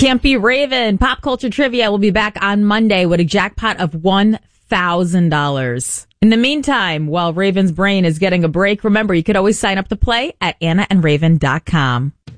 Campy Raven, Pop Culture Trivia will be back on Monday with a jackpot of $1,000. In the meantime, while Raven's brain is getting a break, remember, you could always sign up to play at AnnaandRaven.com.